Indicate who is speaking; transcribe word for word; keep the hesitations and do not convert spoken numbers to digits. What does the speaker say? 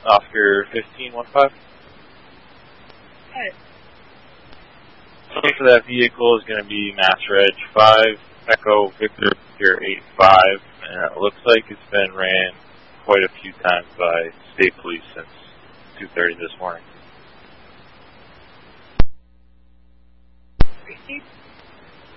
Speaker 1: Oscar fifteen one five.
Speaker 2: Hi.
Speaker 1: Name for that vehicle is going to be Mass Reg five Echo Victor eight five, and it looks like it's been ran quite a few times by state police since two thirty this morning.
Speaker 2: Receipt.